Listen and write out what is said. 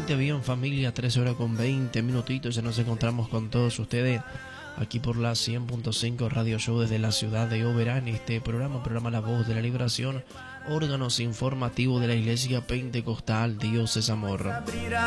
excelente, bien familia, 13 horas con 20 minutitos, ya nos encontramos con todos ustedes aquí por la 100.5 Radio Show desde la ciudad de Oberá, en este programa La Voz de la Liberación, órganos informativos de la Iglesia Pentecostal Dios es Amor.